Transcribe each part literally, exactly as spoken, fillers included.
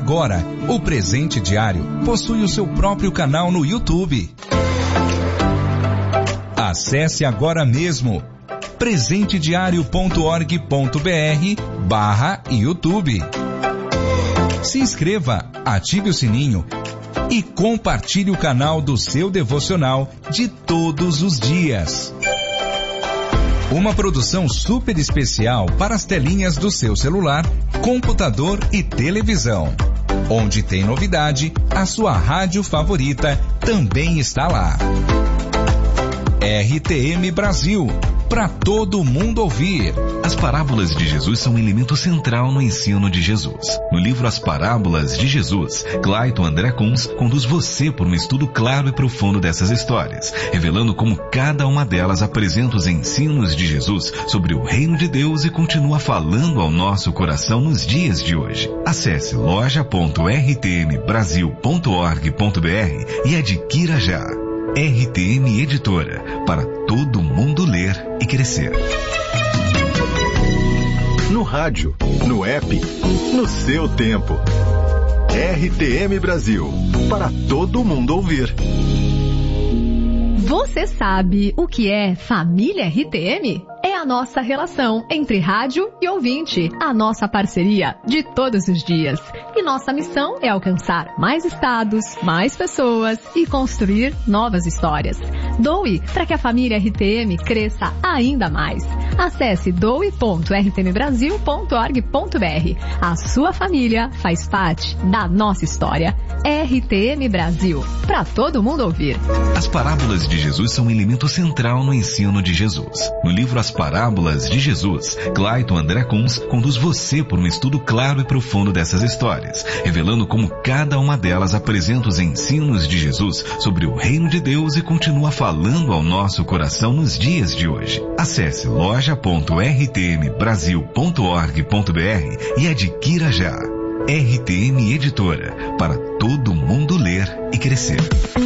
Agora, o Presente Diário possui o seu próprio canal no YouTube. Acesse agora mesmo presentediario ponto org ponto br barra YouTube. Se inscreva, ative o sininho e compartilhe o canal do seu devocional de todos os dias. Uma produção super especial para as telinhas do seu celular, computador e televisão. Onde tem novidade, a sua rádio favorita também está lá. R T M Brasil, para todo mundo ouvir. As parábolas de Jesus são um elemento central no ensino de Jesus. No livro As Parábolas de Jesus, Clayton André Kunz conduz você por um estudo claro e profundo dessas histórias, revelando como cada uma delas apresenta os ensinos de Jesus sobre o reino de Deus e continua falando ao nosso coração nos dias de hoje. Acesse loja ponto r t m brasil ponto org ponto br e adquira já. R T M Editora, para todo mundo ler e crescer. No rádio, no app, no seu tempo. R T M Brasil, para todo mundo ouvir. Você sabe o que é Família R T M? É a nossa relação entre rádio e ouvinte, a nossa parceria de todos os dias. E nossa missão é alcançar mais estados, mais pessoas e construir novas histórias. Doe para que a família R T M cresça ainda mais. Acesse doe ponto r t m brasil ponto org ponto br. A sua família faz parte da nossa história. R T M Brasil, para todo mundo ouvir. As parábolas de Jesus são um elemento central no ensino de Jesus. No livro As Parábolas de Jesus, Clayton André Kunz conduz você por um estudo claro e profundo dessas histórias, revelando como cada uma delas apresenta os ensinos de Jesus sobre o reino de Deus e continua falando ao nosso coração nos dias de hoje. Acesse loja ponto r t m brasil ponto org ponto br e adquira já. R T M Editora, para todo mundo ler e crescer.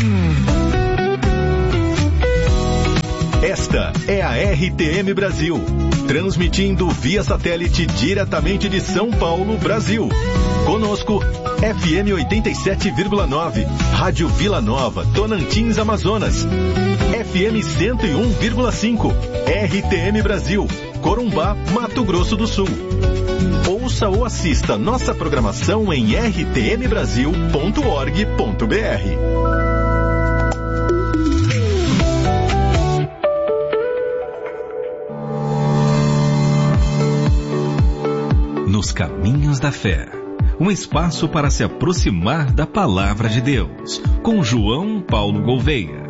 Esta é a R T M Brasil, transmitindo via satélite diretamente de São Paulo, Brasil. Conosco, F M oitenta e sete vírgula nove, Rádio Vila Nova, Tonantins, Amazonas. F M cento e um vírgula cinco, R T M Brasil, Corumbá, Mato Grosso do Sul. Ouça ou assista nossa programação em r t m brasil ponto org ponto br. Nos Caminhos da Fé, um espaço para se aproximar da Palavra de Deus, com João Paulo Gouveia.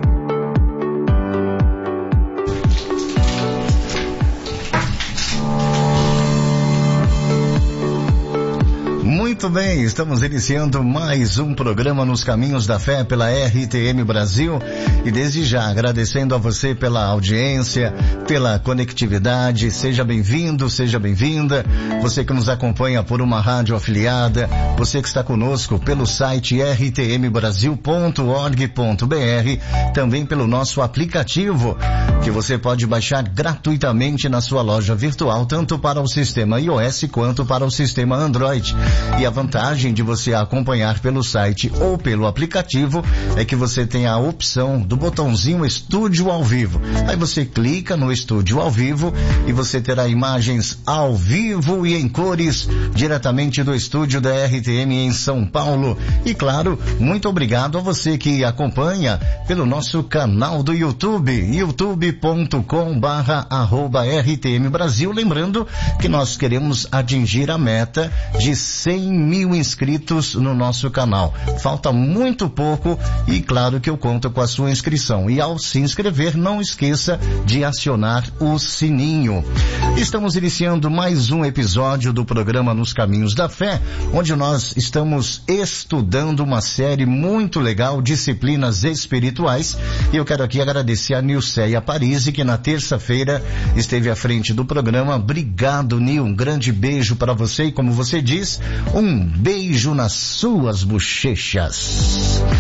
Muito bem, estamos iniciando mais um programa Nos Caminhos da Fé pela R T M Brasil e desde já agradecendo a você pela audiência, pela conectividade. Seja bem-vindo, seja bem-vinda, você que nos acompanha por uma rádio afiliada, você que está conosco pelo site r t m brasil ponto org ponto br, também pelo nosso aplicativo que você pode baixar gratuitamente na sua loja virtual, tanto para o sistema iOS quanto para o sistema Android. E a vantagem de você acompanhar pelo site ou pelo aplicativo é que você tem a opção do botãozinho Estúdio ao Vivo. Aí você clica no Estúdio ao Vivo e você terá imagens ao vivo e em cores diretamente do estúdio da R T M em São Paulo. E claro, muito obrigado a você que acompanha pelo nosso canal do YouTube, youtube ponto com barra arroba R T M Brasil. Lembrando que nós queremos atingir a meta de cem mil inscritos no nosso canal. Falta muito pouco e claro que eu conto com a sua inscrição. E ao se inscrever, não esqueça de acionar o sininho. Estamos iniciando mais um episódio do programa Nos Caminhos da Fé, onde nós estamos estudando uma série muito legal, Disciplinas Espirituais. E eu quero aqui agradecer a Nilceia Parisi, que na terça-feira esteve à frente do programa. Obrigado, Nil. Um grande beijo para você e, como você diz, um beijo nas suas bochechas.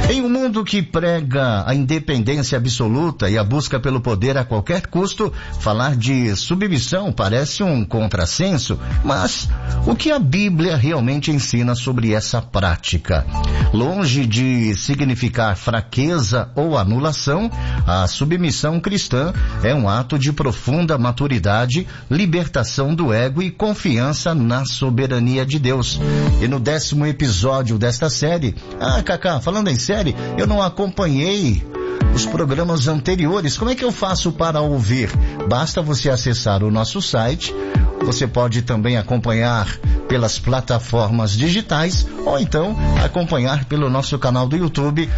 Em um mundo que prega a independência absoluta e a busca pelo poder a qualquer custo, falar de submissão parece um contrassenso, mas o que a Bíblia realmente ensina sobre essa prática? Longe de significar fraqueza ou anulação, a submissão cristã é um ato de profunda maturidade, libertação do ego e confiança na soberania de Deus. E no décimo episódio desta série, ah, Cacá, falando em série, eu não acompanhei os programas anteriores. Como é que eu faço para ouvir? Basta você acessar o nosso site. Você pode também acompanhar pelas plataformas digitais ou então acompanhar pelo nosso canal do YouTube.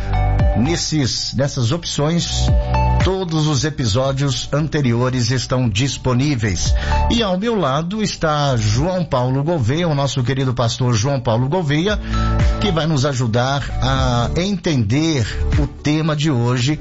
Nesses, nessas opções, todos os episódios anteriores estão disponíveis. E ao meu lado está João Paulo Gouveia, o nosso querido pastor João Paulo Gouveia, que vai nos ajudar a entender o tema de hoje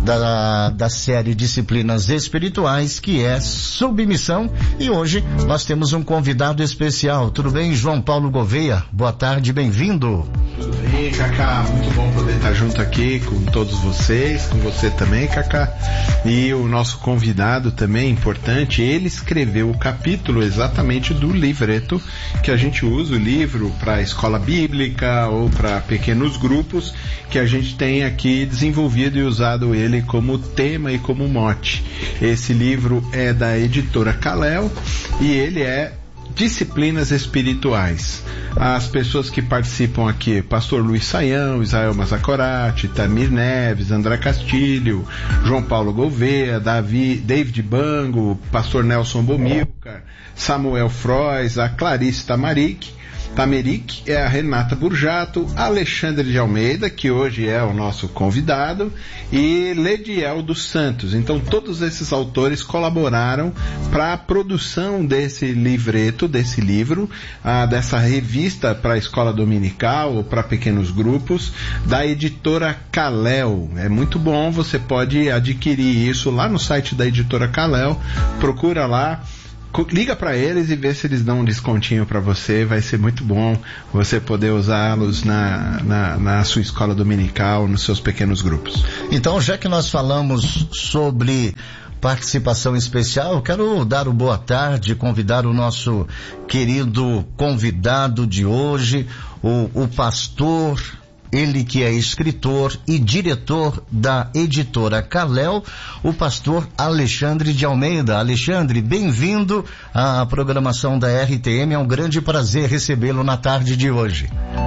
da, da série Disciplinas Espirituais, que é submissão. E hoje nós temos um convidado especial. Tudo bem, João Paulo Gouveia? Boa tarde, bem-vindo. Tudo bem, Cacá? Muito bom poder estar junto aqui com todos vocês, com você também, Cacá. E o nosso convidado também, importante, ele escreveu o capítulo exatamente do livreto que a gente usa, o livro para escola bíblica ou para pequenos grupos, que a gente tem aqui desenvolvido e usado ele como tema e como mote. Esse livro é da editora Kalel e ele é Disciplinas Espirituais. As pessoas que participam aqui, Pastor Luiz Saião, Israel Mazacorati, Tamir Neves, André Castilho, João Paulo Gouveia, Davi, David Bango, Pastor Nelson Bomilcar, Samuel Frois, a Clarice Tamaric, Tameric, é a Renata Burjato, Alexandre de Almeida, que hoje é o nosso convidado, e Lediel dos Santos. Então todos esses autores colaboraram para a produção desse livreto, desse livro, ah, dessa revista para a escola dominical ou para pequenos grupos, da editora Kalel. É muito bom, você pode adquirir isso lá no site da editora Kalel, procura lá, liga para eles e vê se eles dão um descontinho para você. Vai ser muito bom você poder usá-los na, na, na sua escola dominical, nos seus pequenos grupos. Então, já que nós falamos sobre participação especial, eu quero dar o boa tarde, convidar o nosso querido convidado de hoje, o, o pastor, ele que é escritor e diretor da editora Kalel, o pastor Alexandre de Almeida. Alexandre, bem-vindo à programação da R T M, é um grande prazer recebê-lo na tarde de hoje.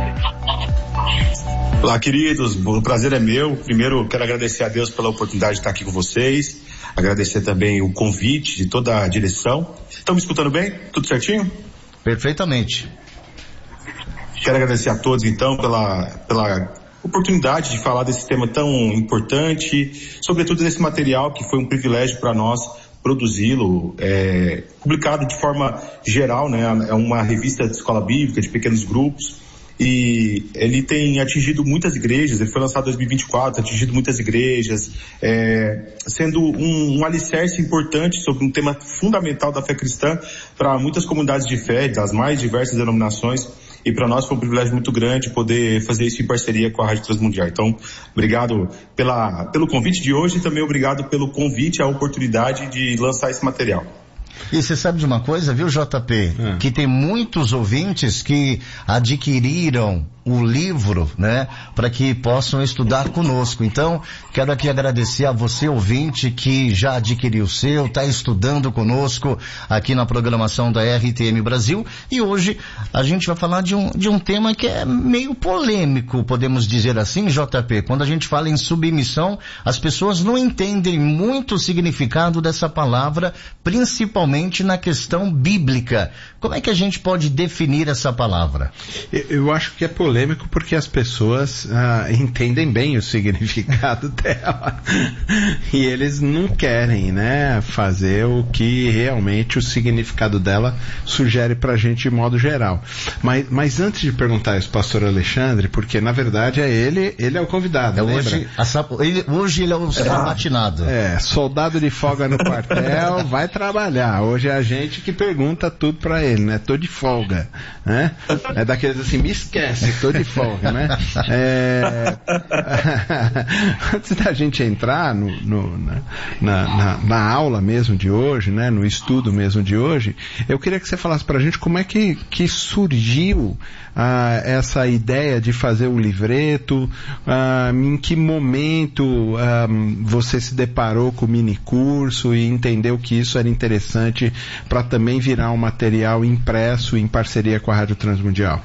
Olá, queridos, o prazer é meu. Primeiro, quero agradecer a Deus pela oportunidade de estar aqui com vocês, agradecer também o convite de toda a direção. Estão me escutando bem? Tudo certinho? Perfeitamente. Quero agradecer a todos, então, pela, pela oportunidade de falar desse tema tão importante, sobretudo desse material que foi um privilégio para nós produzi-lo, é, publicado de forma geral, né? É uma revista de escola bíblica, de pequenos grupos, e ele tem atingido muitas igrejas. Ele foi lançado em dois mil e vinte e quatro, atingido muitas igrejas, é, sendo um, um alicerce importante sobre um tema fundamental da fé cristã para muitas comunidades de fé, das mais diversas denominações. E para nós foi um privilégio muito grande poder fazer isso em parceria com a Rádio Transmundial. Então, obrigado pela, pelo convite de hoje e também obrigado pelo convite, a oportunidade de lançar esse material. E você sabe de uma coisa, viu, J P? É. Que tem muitos ouvintes que adquiriram o livro, né, para que possam estudar conosco. Então, quero aqui agradecer a você, ouvinte, que já adquiriu o seu, está estudando conosco aqui na programação da R T M Brasil. E hoje a gente vai falar de um, de um tema que é meio polêmico, podemos dizer assim, J P. Quando a gente fala em submissão, as pessoas não entendem muito o significado dessa palavra, principalmente na questão bíblica. Como é que a gente pode definir essa palavra? Eu, eu acho que é polêmico porque as pessoas ah, entendem bem o significado dela e eles não querem, né, fazer o que realmente o significado dela sugere pra gente de modo geral. Mas, mas antes de perguntar isso, pastor Alexandre, porque na verdade é ele, ele é o convidado, é lembra? Hoje, a, ele, hoje ele é o sabatinado. É, soldado de folga no quartel, vai trabalhar. Ah, hoje é a gente que pergunta tudo pra ele, né? Tô de folga, né? É daqueles assim, me esquece, tô de folga, né? É... Antes da gente entrar no, no, na, na, na aula mesmo de hoje, né? No estudo mesmo de hoje, eu queria que você falasse pra gente como é que, que surgiu ah, essa ideia de fazer um livreto, ah, em que momento ah, você se deparou com o minicurso e entendeu que isso era interessante para também virar um material impresso em parceria com a Rádio Transmundial?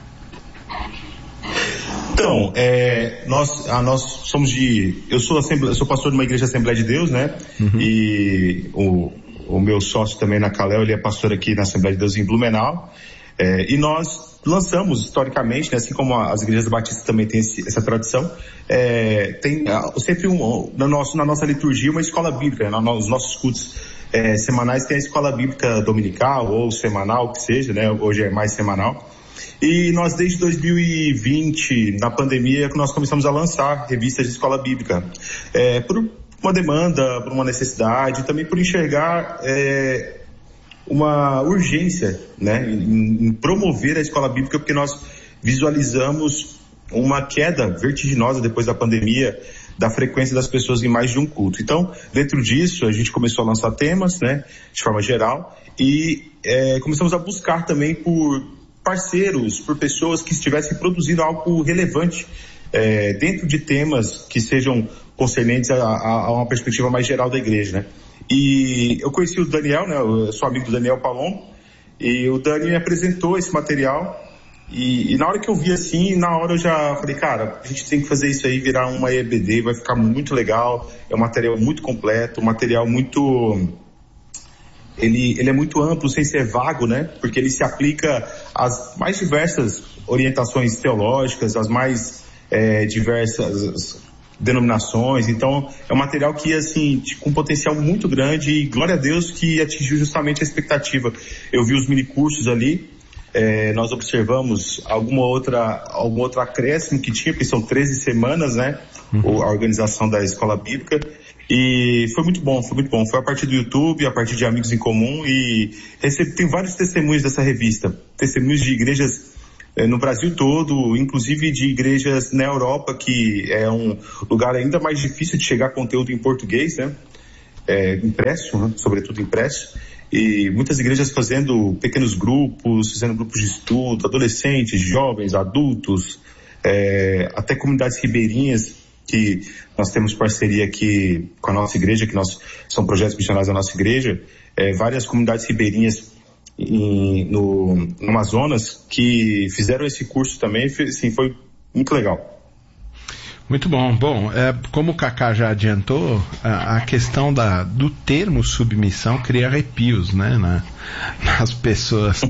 Então, é, nós, a, nós somos de... Eu sou, assembleia, eu sou pastor de uma igreja Assembleia de Deus, né? Uhum. E o, o meu sócio também na Calel, ele é pastor aqui na Assembleia de Deus em Blumenau. É, e nós lançamos, historicamente, né, assim como as igrejas batistas também têm esse, essa tradição, é, tem sempre um, na, nosso, na nossa liturgia uma escola bíblica, né, nos nossos cultos é, semanais tem a escola bíblica dominical ou semanal, que seja, né, hoje é mais semanal. E nós desde dois mil e vinte, na pandemia, nós começamos a lançar revistas de escola bíblica, é, por uma demanda, por uma necessidade, também por enxergar é, uma urgência, né, em, em promover a escola bíblica, porque nós visualizamos uma queda vertiginosa depois da pandemia da frequência das pessoas em mais de um culto. Então, dentro disso, a gente começou a lançar temas, né, de forma geral, e é, começamos a buscar também por parceiros, por pessoas que estivessem produzindo algo relevante é, dentro de temas que sejam concernentes a, a, a uma perspectiva mais geral da igreja, né. E eu conheci o Daniel, né, eu sou amigo do Daniel Palom, e o Dani me apresentou esse material, e, e na hora que eu vi assim, na hora eu já falei, cara, a gente tem que fazer isso aí, virar uma E B D, vai ficar muito legal, é um material muito completo, um material muito... Ele, ele é muito amplo, sem ser vago, né, porque ele se aplica às mais diversas orientações teológicas, às mais é, diversas denominações. Então é um material que, assim, com um potencial muito grande, e glória a Deus que atingiu justamente a expectativa. Eu vi os minicursos ali, é, nós observamos alguma outra, algum outro acréscimo que tinha, porque são treze semanas, né, uhum. A organização da escola bíblica, e foi muito bom, foi muito bom. Foi a partir do YouTube, a partir de amigos em comum, e recebi, tem vários testemunhos dessa revista, testemunhos de igrejas no Brasil todo, inclusive de igrejas na Europa, que é um lugar ainda mais difícil de chegar conteúdo em português, né? É, impresso, né? Sobretudo impresso. E muitas igrejas fazendo pequenos grupos, fazendo grupos de estudo, adolescentes, jovens, adultos, é, até comunidades ribeirinhas, que nós temos parceria aqui com a nossa igreja, que nós, são projetos missionários da nossa igreja, é, várias comunidades ribeirinhas Em, no, no Amazonas, que fizeram esse curso também, assim, foi muito legal. Muito bom. Bom, é, como o Kaká já adiantou, a, a questão da, do termo submissão cria arrepios, né, na, nas pessoas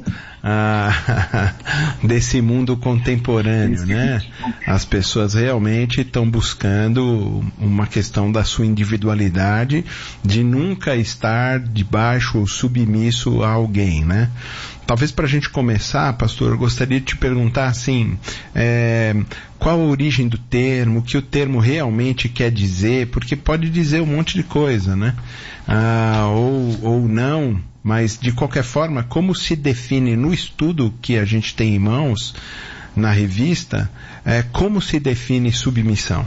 ah, desse mundo contemporâneo, né? As pessoas realmente estão buscando uma questão da sua individualidade, de nunca estar debaixo ou submisso a alguém, né? Talvez para a gente começar, pastor, eu gostaria de te perguntar assim, é, qual a origem do termo, o que o termo realmente quer dizer, porque pode dizer um monte de coisa, né? Ah, ou, ou não, mas de qualquer forma, como se define no estudo que a gente tem em mãos, na revista, é, como se define submissão?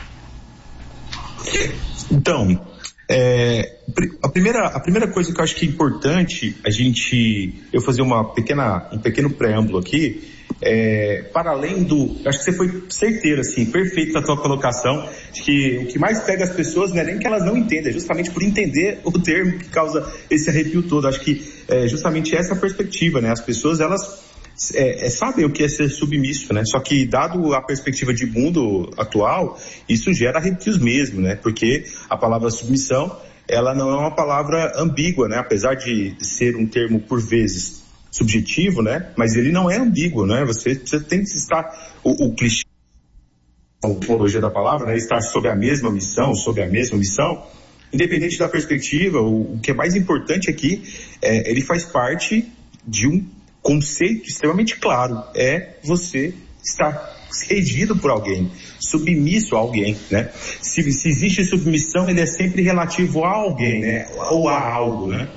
Então, É, a primeira, a primeira coisa que eu acho que é importante a gente, eu fazer uma pequena, um pequeno preâmbulo aqui, é, para além do, acho que você foi certeiro, assim, perfeito na tua colocação, de que o que mais pega as pessoas não é nem que elas não entendem, é justamente por entender o termo que causa esse arrepio todo. Acho que é justamente essa perspectiva, né? As pessoas, elas É, é, sabem o que é ser submisso, né? Só que, dado a perspectiva de mundo atual, isso gera arrepios mesmo, né? Porque a palavra submissão, ela não é uma palavra ambígua, né? Apesar de ser um termo, por vezes, subjetivo, né? Mas ele não é ambíguo, né? Você, você tem que estar, o, o clichê, a etimologia da palavra, né? Estar sob a mesma missão, sob a mesma missão, independente da perspectiva, o, o que é mais importante aqui, é, ele faz parte de um conceito extremamente claro, é você estar regido por alguém, submisso a alguém, né? Se, se existe submissão, ele é sempre relativo a alguém, né? Ou a algo, né?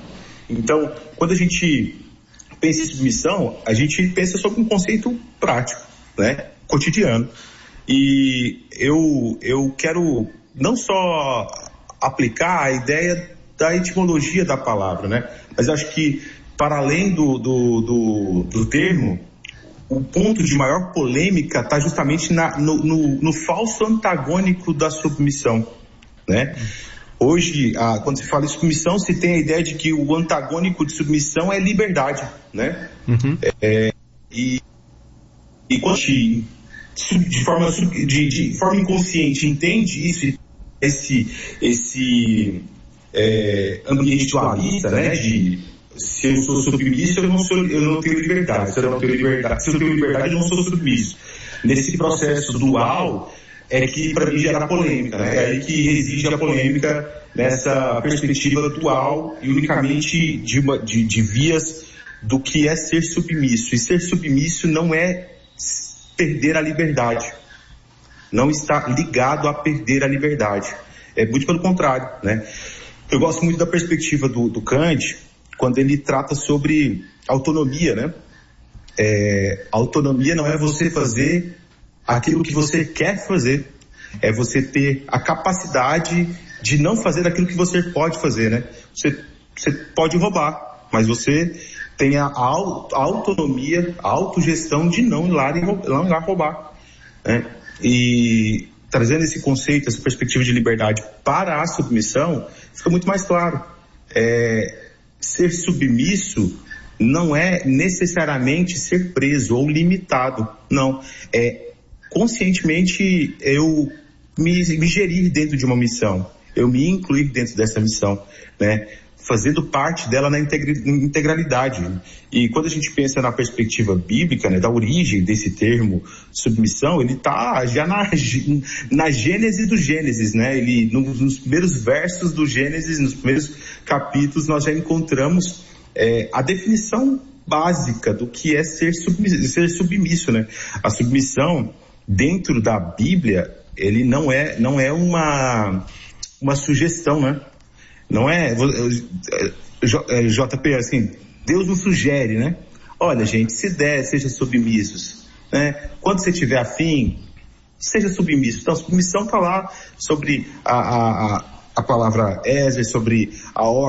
Então, quando a gente pensa em submissão, a gente pensa sobre um conceito prático, né? Cotidiano. E eu, eu quero não só aplicar a ideia da etimologia da palavra, né? Mas acho que, para além do, do, do, do termo, o ponto de maior polêmica está justamente na, no, no, no falso antagônico da submissão, né? Hoje, ah, quando se fala em submissão, se tem a ideia de que o antagônico de submissão é liberdade, né? Uhum. É, e, e quando a gente, de forma, de, de forma inconsciente, entende isso, esse, esse é, ambiente dualista, né? De se eu sou submisso, eu não, sou, eu não tenho liberdade. Se eu não tenho liberdade, se eu tenho liberdade, eu não sou submisso. Nesse processo dual, é que para mim gera polêmica, né? É aí que reside a polêmica nessa perspectiva dual e unicamente de, uma, de, de vias do que é ser submisso. E ser submisso não é perder a liberdade, não está ligado a perder a liberdade, é muito pelo contrário, né? Eu gosto muito da perspectiva do, do Kant, quando ele trata sobre autonomia, né? É, autonomia não é você fazer aquilo que você quer fazer, é você ter a capacidade de não fazer aquilo que você pode fazer, né? Você, você pode roubar, mas você tem a, a autonomia, a autogestão de não ir lá, e, não ir lá roubar, né? E trazendo esse conceito, essa perspectiva de liberdade para a submissão, fica muito mais claro. É, ser submisso não é necessariamente ser preso ou limitado, não. É conscientemente eu me, me gerir dentro de uma missão, eu me incluir dentro dessa missão, né? Fazendo parte dela na integralidade. E quando a gente pensa na perspectiva bíblica, né, da origem desse termo submissão, ele está já na, na gênese do Gênesis, né? Ele, nos, nos primeiros versos do Gênesis, nos primeiros capítulos, nós já encontramos é, a definição básica do que é ser submisso, ser submisso, né? A submissão dentro da Bíblia, ele não é, não é uma, uma sugestão, né? Não é, J P, assim, Deus nos sugere, né? Olha, gente, se der, seja submissos, né? Quando você tiver afim, seja submisso. Então, a submissão está lá sobre a, a, a palavra Ézer, sobre a ordem